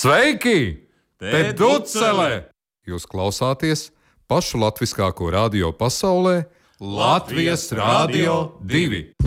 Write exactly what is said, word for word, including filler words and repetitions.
Sveiki! Te Ducele! Jūs klausāties pašu latviskāko radio pasaulē Latvijas Rādio divi.